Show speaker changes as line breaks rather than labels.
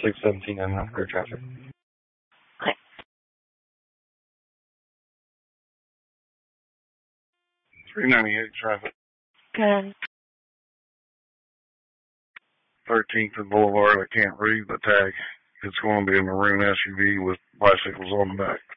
617 and rear traffic.
Okay.
398 traffic.
Good.
13th and Boulevard. I can't read the tag. It's going to be a maroon SUV with bicycles on the back.